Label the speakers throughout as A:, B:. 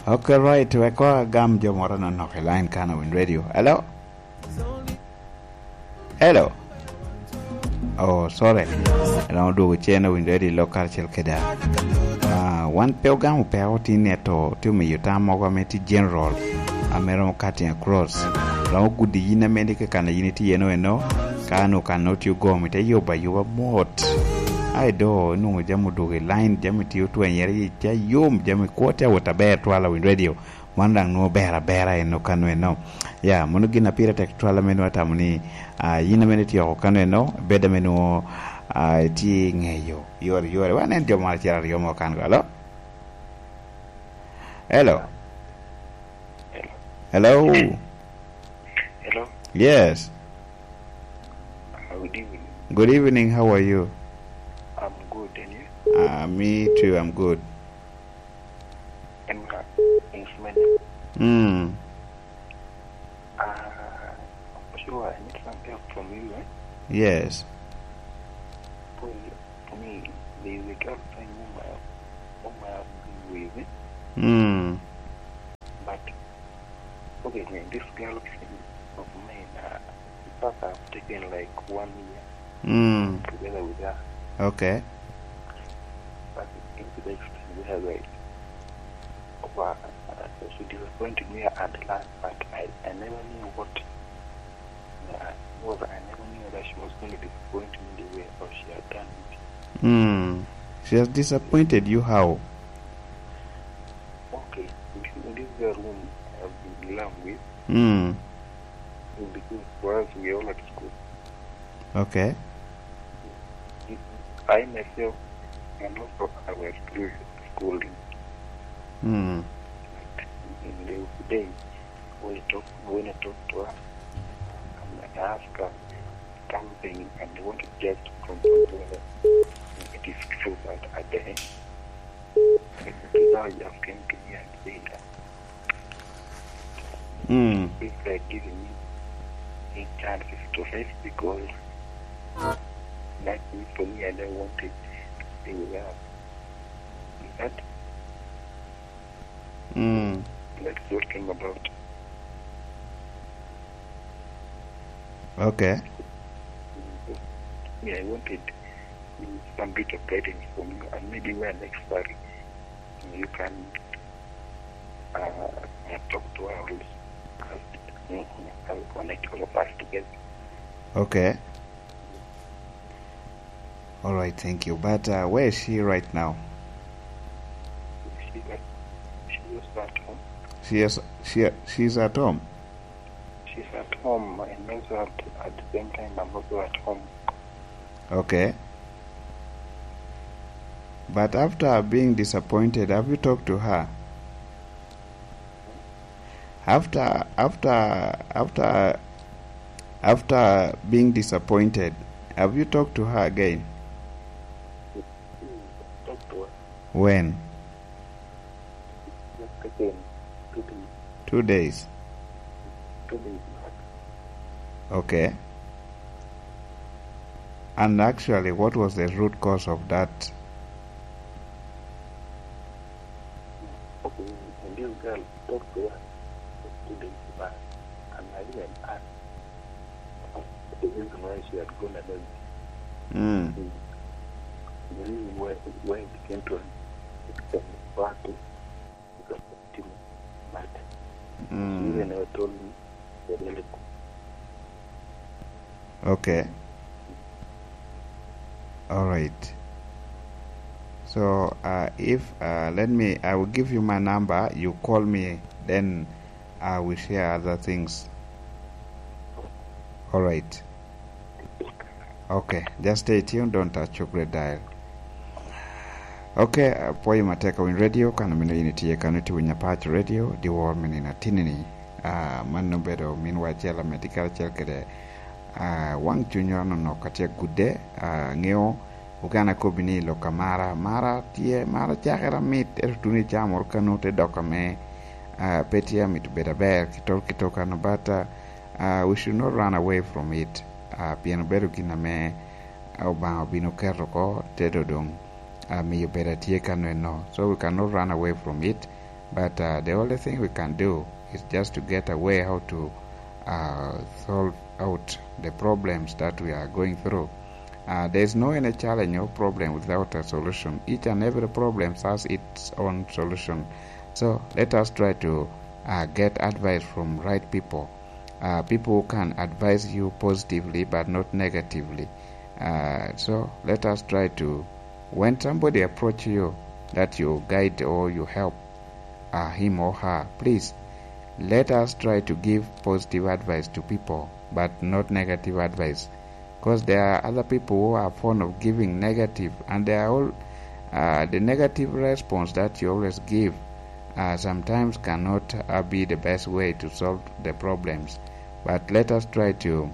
A: Okay, right. We ko gam jo moro no nok line kana win radio. Hello? Hello? Oh, sorry. Now do we channel win radio local chel keda. One peo gam peo ti neto to me yuta mogo meti general. Amero cutting across. Now good yina medike kana unity eno. Kano cannot you go mete yoba yuba mot. I do no jamu do line jamu ti utu enyeri ja yom jamu kwota wataber twala win radio. Mandang no bera eno kano eno. Ya munu gina pira tek twala menu atamuni yina meneti yoko kano eno beda menu ti ngeyo yore wane ndio mara chira yomo kango. Hello. Hello. Yes.
B: Good evening.
A: Good evening. How are you?
B: I'm good, and you?
A: Me too. I'm good.
B: Sure, I need some help from you, right?
A: Yes.
B: For me, there is a girlfriend whom I have been with. But, okay, this girlfriend of mine, in fact, I've taken like 1 year together with her.
A: Okay.
B: But into the extent we have like, she disappointed me at last, but I never knew what was. I never knew that she was going to disappoint me the way or she had done it.
A: She has disappointed you how?
B: Okay, in this girl whom I have been in love with, because for us we all at school.
A: Okay.
B: I myself and also I was through schooling. In the day when I talk to her, I ask her something and I want to just confirm whether it is true that at the end, now just came to me and said that if they're giving me a chance to face because like for me I don't want it to stay with her. Is that? That's what came about.
A: Okay.
B: Yeah, I wanted some bit of guidance from you, and maybe when next time you can talk to her, I'll connect all of us together.
A: Okay. All right, thank you. But where is she right now?
B: She's at home.
A: She's at home.
B: She's at home, and also at the same time, I'm also at home.
A: Okay. But after being disappointed, have you talked to her? After being disappointed, have you talked to her again?
B: Talk to her.
A: When?
B: Just again, 2 days.
A: 2 days.
B: 2 days back.
A: Okay. And actually, what was the root cause of that?
B: Okay, and this girl talked to her 2 days back, and I even asked the reason why she had gone alone. The reason why it came to an party because of Tim, but she even never told me the real.
A: Okay. All right. So I will give you my number. You call me, then I will share other things. All right. Okay. Just stay tuned. Don't touch your great dial. Okay. Poi mateka win radio kana mino unity kanuti winya patch radio di war minina tinini. Manno bedo minwa chela medical chelkede. Wang junior no katia gude ngeo ukana kobini lo kamara mara tie mara chakera mit ertuni chamor kanute dokame petia mit better bear kitoka no bata we should not run away from it piano beru kiname au ba bino keroko tedo dong mi better tie kanu no, so we cannot run away from it But the only thing we can do is just to get a way how to solve out the problems that we are going through. There's no any challenge or problem without a solution. Each and every problem has its own solution. So let us try to get advice from right people. People who can advise you positively but not negatively. So let us try to, when somebody approach you, that you guide or you help him or her, please let us try to give positive advice to people but not negative advice, because there are other people who are fond of giving negative, and they are all the negative response that you always give sometimes cannot be the best way to solve the problems. But let us try to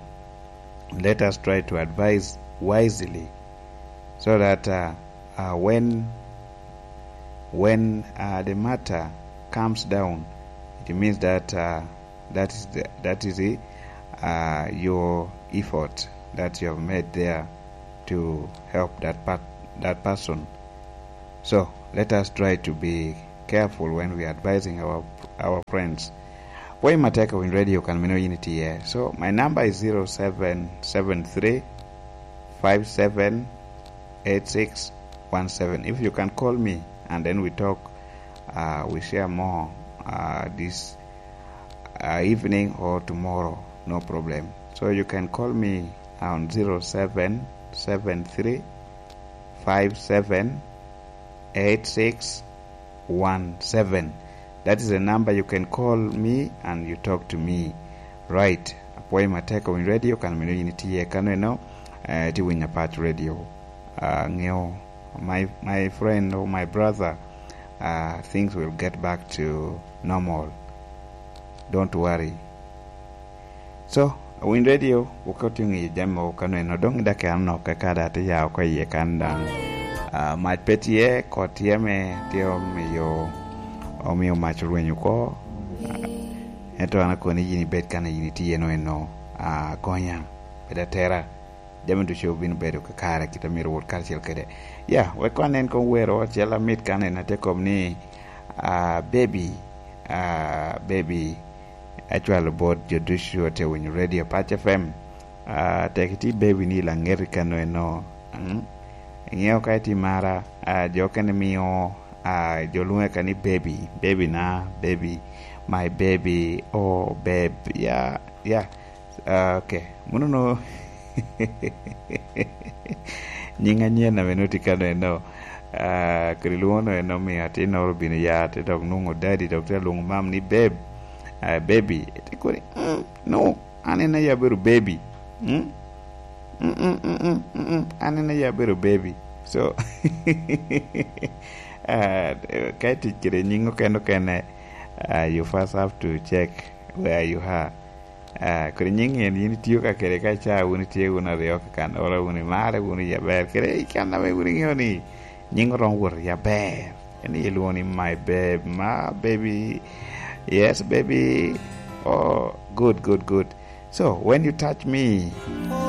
A: advise wisely, so that when the matter comes down, it means that that is your effort that you have made there to help that person. So let us try to be careful when we are advising our friends. Boy Mateka Win Radio Kanmino Unity here. So my number is 0773 578617. If you can call me and then we talk, we share more this evening or tomorrow, no problem. So you can call me on 0773 578617. That is the number you can call me and you talk to me. Right. Apoy Mateka Win Radio Kanmino Unity here. Kanweno Tiwinya Pat Radio. My friend or my brother, things will get back to normal. Don't worry. So Win Radio wukotungi jamo kanweno dong dake anno kakada te ya ko ye kandang. My petie kotieme tio meyo omiyo mach rwenyo ko eto anakoni yini bet kana yini tiye no konya beda tera jamin to show bin bedo ka kara kita miro wor karchel kede we konen ko wero chela mit kana na te kom ni baby actual board jodusho te win radio Patch FM tekiti baby ni la ngeri kano no ngeo kaiti mara jokene miyo jolunga kani baby na baby, my baby, oh babe, yeah okay muno nyinga nyena menuti kano no kriluono eno mi atina orobino ya te dog nungo daddy doctor lungo mam ni babe, baby te kore no anena ya beru baby anena ya beru baby. So kaiti kire nyingo keno kene you first have to check where you are. Kure nyingi yini tiyo ka kere ka cha uni tiyo una reo ka kan ora uni mare uni ya ber kere ikana me uni ngoni nyingo rong wur ya ber eni yelwoni my babe, my baby, yes baby, oh good. So when you touch me